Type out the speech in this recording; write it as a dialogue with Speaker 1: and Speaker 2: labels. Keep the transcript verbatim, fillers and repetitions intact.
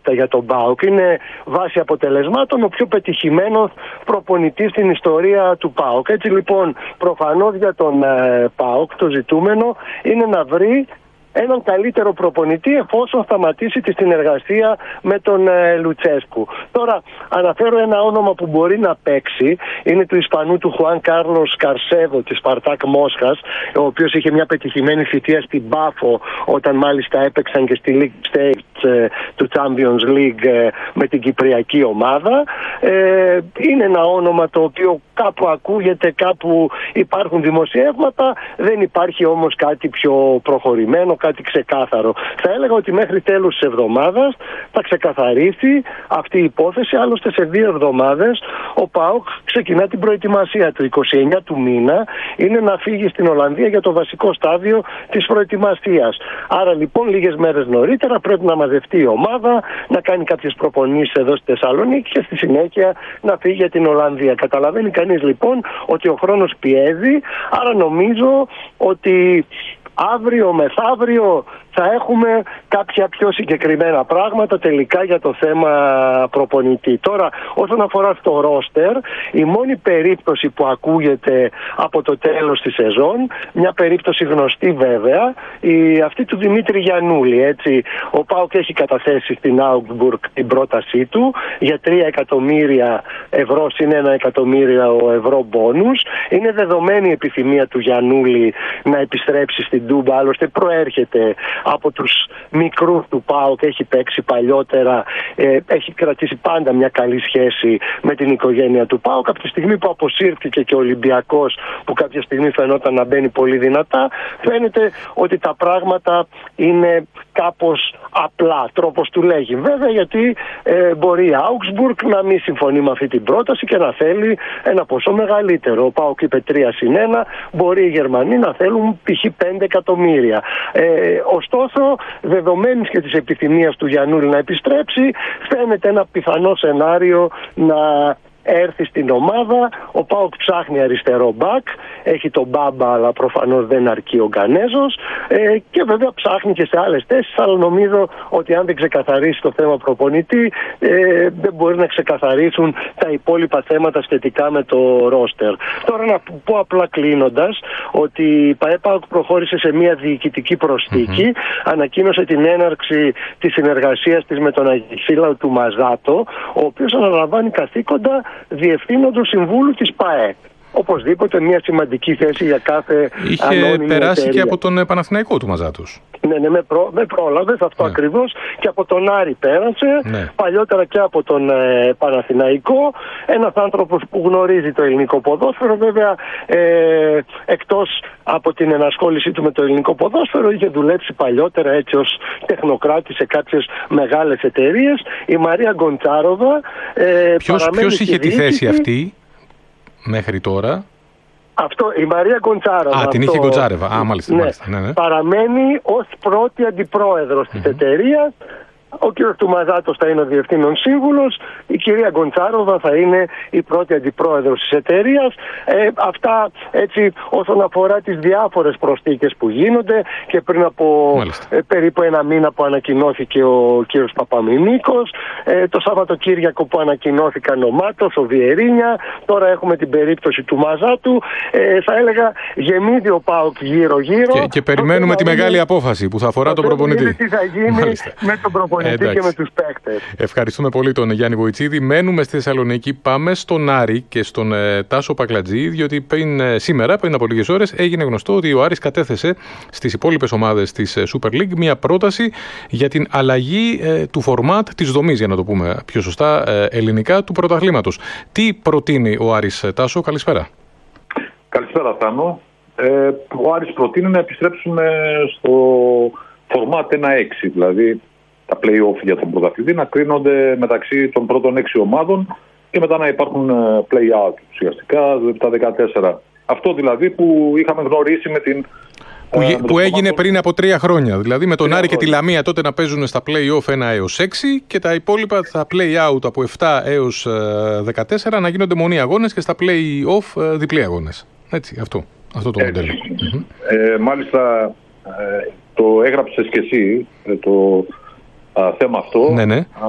Speaker 1: προτεραιότητα για τον ΠΑΟΚ. Είναι βάσει αποτελεσμάτων ο πιο πετυχημένος προπονητής στην ιστορία του ΠΑΟΚ. Έτσι λοιπόν, προφανώς για τον ε, ΠΑΟΚ το ζητούμενο είναι να βρει έναν καλύτερο προπονητή εφόσον σταματήσει τη συνεργασία με τον ε, Λουτσέσκου. Τώρα αναφέρω ένα όνομα που μπορεί να παίξει, είναι του Ισπανού του Χουάν Κάρλος Καρσέδο της Σπαρτάκ Μόσχας, ο οποίος είχε μια πετυχημένη θητεία στην Πάφο όταν μάλιστα έπαιξαν και στη League Stage ε, του Champions League ε, με την κυπριακή ομάδα. Ε, είναι ένα όνομα το οποίο κάπου ακούγεται, κάπου υπάρχουν δημοσιεύματα, δεν υπάρχει όμως κάτι πιο προχωρημένο, κάτι ξεκάθαρο. Θα έλεγα ότι μέχρι τέλους της εβδομάδας θα ξεκαθαρίσει αυτή η υπόθεση. Άλλωστε σε δύο εβδομάδες ο ΠΑΟΚ ξεκινά την προετοιμασία του. είκοσι εννέα του μήνα είναι να φύγει στην Ολλανδία για το βασικό στάδιο της προετοιμασίας. Άρα λοιπόν λίγες μέρες νωρίτερα πρέπει να μαζευτεί η ομάδα, να κάνει κάποιες προπονήσεις εδώ στη Θεσσαλονίκη και στη συνέχεια να φύγει για την Ολλανδία. Καταλαβαίνει κανείς λοιπόν ότι ο χρόνος πιέζει, άρα νομίζω ότι αύριο μεθαύριο θα έχουμε κάποια πιο συγκεκριμένα πράγματα τελικά για το θέμα προπονητή. Τώρα, όσον αφορά στο ρόστερ, η μόνη περίπτωση που ακούγεται από το τέλος της σεζόν, μια περίπτωση γνωστή βέβαια, η, αυτή του Δημήτρη Γιαννούλη. Έτσι, ο ΠΑΟΚ έχει καταθέσει στην Augsburg την πρότασή του για τρία εκατομμύρια ευρώ συν ένα εκατομμύριο ευρώ μπόνους. Είναι δεδομένη η επιθυμία του Γιαννούλη να επιστρέψει στην Τούμπα, άλλωστε προέρχεται από τους μικρούς του ΠΑΟΚ, έχει παίξει παλιότερα, ε, έχει κρατήσει πάντα μια καλή σχέση με την οικογένεια του ΠΑΟΚ. Από τη στιγμή που αποσύρθηκε και ο Ολυμπιακός, που κάποια στιγμή φαινόταν να μπαίνει πολύ δυνατά, φαίνεται ότι τα πράγματα είναι κάπως απλά, τρόπος του λέγει. Βέβαια, γιατί ε, μπορεί η Augsburg να μην συμφωνεί με αυτή την πρόταση και να θέλει ένα ποσό μεγαλύτερο. Ο ΠΑΟΚ είπε τρία συν ένα, μπορεί οι Γερμανοί να θέλουν π.χ. πέντε εκατομμύρια. Ε, ωστόσο, δεδομένης και της επιθυμίας του Γιαννούλη να επιστρέψει, φαίνεται ένα πιθανό σενάριο να έρθει στην ομάδα. Ο ΠΑΟΚ ψάχνει αριστερό μπακ, έχει τον Μπάμπα αλλά προφανώς δεν αρκεί ο Γκανέζος, ε, και βέβαια ψάχνει και σε άλλες θέσεις, αλλά νομίζω ότι αν δεν ξεκαθαρίσει το θέμα προπονητή, ε, δεν μπορεί να ξεκαθαρίσουν τα υπόλοιπα θέματα σχετικά με το ρόστερ. Τώρα να πω απλά κλείνοντας ότι η ΠΑΕΠΑΟΚ προχώρησε σε μια διοικητική προσθήκη, mm-hmm. ανακοίνωσε την έναρξη της συνεργασίας της με τον Αγγελφύλαο του Μαζάτο, ο οποίος αναλαμβάνει καθήκοντα διευθύνοντος συμβούλου της ΠΑΕ. Οπωσδήποτε μια σημαντική θέση για κάθε ανώνυμη εταιρεία.
Speaker 2: Είχε περάσει και από τον Παναθηναϊκό του Μαζάτος.
Speaker 1: Ναι, ναι, με, προ, με πρόλαβες αυτό, ναι. Ακριβώς. Και από τον Άρη πέρασε, ναι. Παλιότερα και από τον ε, Παναθηναϊκό. Ένας άνθρωπος που γνωρίζει το ελληνικό ποδόσφαιρο, βέβαια, ε, εκτός από την ενασχόλησή του με το ελληνικό ποδόσφαιρο, είχε δουλέψει παλιότερα έτσι ως τεχνοκράτη σε κάποιες μεγάλες εταιρείες. Η Μαρία Γκοντσάροβα ε,
Speaker 2: Ποιος, ποιος είχε τη θέση αυτή μέχρι τώρα?
Speaker 1: Αυτό, η Μαρία Γκοντσάροβα.
Speaker 2: Α, την είχε Γκοντσάρεβα. Α, μάλιστα.
Speaker 1: Ναι,
Speaker 2: μάλιστα ναι, ναι.
Speaker 1: Παραμένει ως πρώτη αντιπρόεδρος mm-hmm. της εταιρείας. Ο κύριος του Μαζάτος θα είναι ο διευθύνων σύμβουλος, η κυρία Γκοντσάροβα θα είναι η πρώτη αντιπρόεδρος της εταιρείας. Ε, αυτά έτσι όσον αφορά τις διάφορες προσθήκες που γίνονται, και πριν από ε, περίπου ένα μήνα που ανακοινώθηκε ο κύριος Παπαμηνίκος, ε, το Σαββατοκύριακο που ανακοινώθηκαν ο Μάτος, ο Βιερίνια, τώρα έχουμε την περίπτωση του Μαζάτου. Ε, θα έλεγα γεμίζει ο ΠΑΟΚ γύρω-γύρω.
Speaker 2: Και, και περιμένουμε τη μεγάλη απόφαση που θα αφορά τον προπονητή.
Speaker 1: Τι θα γίνει με τον προπονητή. Και με τους παίκτες.
Speaker 2: Ευχαριστούμε πολύ τον Γιάννη Βοητσίδη. Μένουμε στη Θεσσαλονίκη. Πάμε στον Άρη και στον ε, Τάσο Πακλατζή, διότι πριν, ε, σήμερα, πριν από λίγες ώρες, έγινε γνωστό ότι ο Άρης κατέθεσε στις υπόλοιπες ομάδες της ε, Super League μια πρόταση για την αλλαγή ε, του φορμάτ, της δομής, για να το πούμε πιο σωστά ε, ελληνικά, του πρωταθλήματος. Τι προτείνει ο Άρης, ε, Τάσο? Καλησπέρα.
Speaker 3: Καλησπέρα, Θάνο. Ε, ο Άρης προτείνει να επιστρέψουμε στο φορμάτ ένα έξι, δηλαδή τα play-off για τον πρωταθλητή να κρίνονται μεταξύ των πρώτων έξι ομάδων και μετά να υπάρχουν play-out ουσιαστικά τα δεκατέσσερα. Αυτό δηλαδή που είχαμε γνωρίσει με την...
Speaker 2: Που, ε, που έγινε το... πριν από τρία χρόνια. Δηλαδή με τον Άρη χρόνια. Και τη Λαμία τότε να παίζουν στα play-off ένα έως έξι και τα υπόλοιπα τα play-out από επτά έως δεκατέσσερα να γίνονται μονοί αγώνες και στα play-off διπλοί αγώνες. Έτσι, αυτό, αυτό το μοντέλο.
Speaker 3: Ε, μάλιστα ε, το έγραψες και εσύ το... Α, θέμα αυτό,
Speaker 2: ναι, ναι.
Speaker 3: Α,